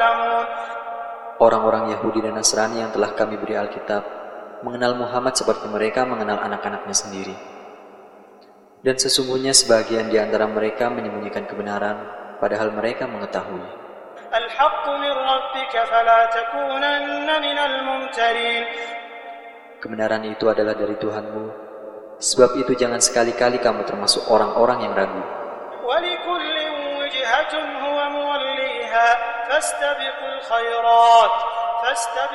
يعلمون. Orang-orang Yahudi dan Nasrani yang telah kami beri Alkitab mengenal Muhammad seperti mereka mengenal anak-anaknya sendiri. Dan sesungguhnya sebagian di antara mereka menyembunyikan kebenaran, padahal mereka mengetahui. الحق من ربك فلا تكونن من الممترين. Kebenaran itu adalah dari Tuhanmu, sebab itu jangan sekali-kali kamu termasuk orang-orang yang ragu. ولكل وجهة هو موليها فاستبقوا الخيرات